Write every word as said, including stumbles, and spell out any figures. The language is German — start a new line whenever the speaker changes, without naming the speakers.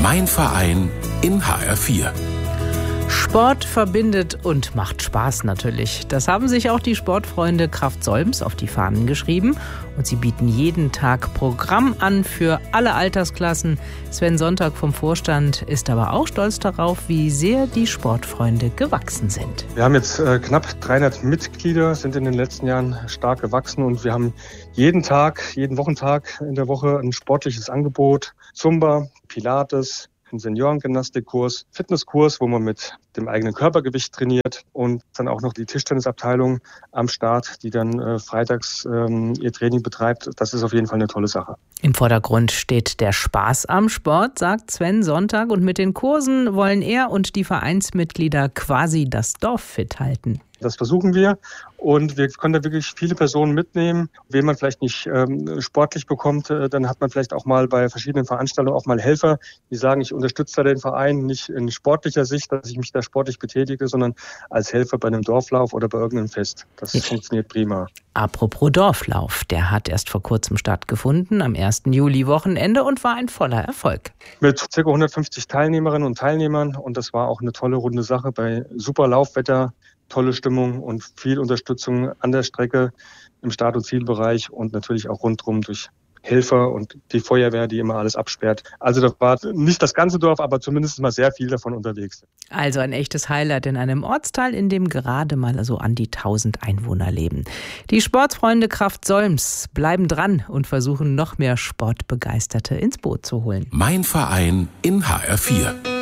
Mein Verein in H R vier.
Sport verbindet und macht Spaß natürlich. Das haben sich auch die Sportfreunde Kraft Solms auf die Fahnen geschrieben. Und sie bieten jeden Tag Programm an für alle Altersklassen. Sven Sonntag vom Vorstand ist aber auch stolz darauf, wie sehr die Sportfreunde gewachsen sind.
Wir haben jetzt äh, knapp dreihundert Mitglieder, sind in den letzten Jahren stark gewachsen. Und wir haben jeden Tag, jeden Wochentag in der Woche ein sportliches Angebot. Zumba, Pilates, einen Seniorengymnastikkurs, Fitnesskurs, wo man mit dem eigenen Körpergewicht trainiert und dann auch noch die Tischtennisabteilung am Start, die dann äh, freitags ähm, ihr Training betreibt. Das ist auf jeden Fall eine tolle Sache.
Im Vordergrund steht der Spaß am Sport, sagt Sven Sonntag. Und mit den Kursen wollen er und die Vereinsmitglieder quasi das Dorf fit halten.
Das versuchen wir und wir können da wirklich viele Personen mitnehmen. Wen man vielleicht nicht ähm, sportlich bekommt, äh, dann hat man vielleicht auch mal bei verschiedenen Veranstaltungen auch mal Helfer, die sagen, ich unterstütze da den Verein nicht in sportlicher Sicht, dass ich mich da sportlich betätige, sondern als Helfer bei einem Dorflauf oder bei irgendeinem Fest. Das ja. funktioniert prima.
Apropos Dorflauf, der hat erst vor kurzem stattgefunden, am ersten Juli-Wochenende und war ein voller Erfolg.
Mit ca. hundertfünfzig Teilnehmerinnen und Teilnehmern und das war auch eine tolle runde Sache bei super Laufwetter. Tolle Stimmung und viel Unterstützung an der Strecke im Start- und Zielbereich und natürlich auch rundherum durch Helfer und die Feuerwehr, die immer alles absperrt. Also da war nicht das ganze Dorf, aber zumindest mal sehr viel davon unterwegs.
Also ein echtes Highlight in einem Ortsteil, in dem gerade mal so an die tausend Einwohner leben. Die Sportfreunde Kraft Solms bleiben dran und versuchen noch mehr Sportbegeisterte ins Boot zu holen.
Mein Verein in H R vier.